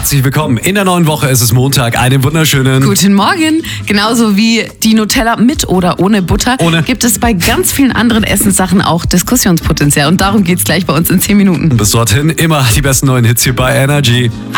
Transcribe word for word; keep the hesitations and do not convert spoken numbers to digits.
herzlich willkommen. In der neuen Woche ist es Montag. Einen wunderschönen Guten Morgen. Genauso wie die Nutella mit oder ohne Butter Ohne. gibt es bei ganz vielen anderen Essenssachen auch Diskussionspotenzial. Und darum geht's gleich bei uns in zehn Minuten. Bis dorthin immer die besten neuen Hits hier bei Energy.